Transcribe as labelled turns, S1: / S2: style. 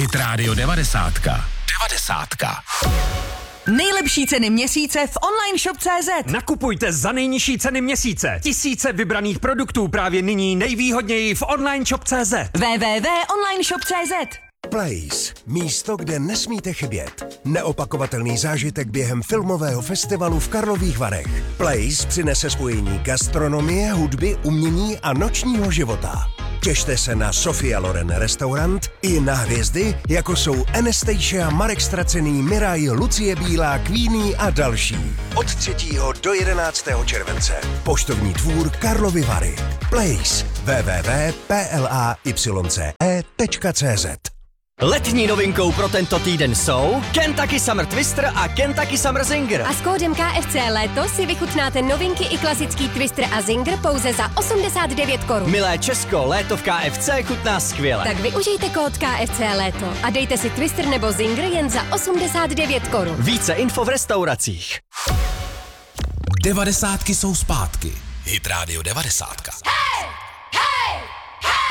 S1: Hit Radio 90.
S2: Nejlepší ceny měsíce v online shop.cz.
S3: Nakupujte za nejnižší ceny měsíce. Tisíce vybraných produktů právě nyní nejvýhodněji v online shop.cz.
S2: www.onlineshop.cz.
S4: Place. Místo, kde nesmíte chybět. Neopakovatelný zážitek během filmového festivalu v Karlových Varech. Place přinese spojení gastronomie, hudby, umění a nočního života. Těšte se na Sofia Loren restaurant i na hvězdy, jako jsou Anastasia, Marek Stracený, Miraj, Lucie Bílá, Queenie a další. Od 3. do 11. července. Poštovní dvůr Karlovy Vary. Place. www.playce.cz.
S5: Letní novinkou pro tento týden jsou Kentucky Summer Twister a Kentucky Summer Zinger.
S6: A s kódem KFC Léto si vychutnáte novinky i klasický Twister a Zinger pouze za 89 korun.
S5: Milé Česko, léto v KFC chutná skvěle.
S6: Tak využijte kód KFC Léto a dejte si Twister nebo Zinger jen za 89 korun.
S5: Více info v restauracích.
S1: 90 jsou zpátky. Hit Radio 90.
S6: Hey!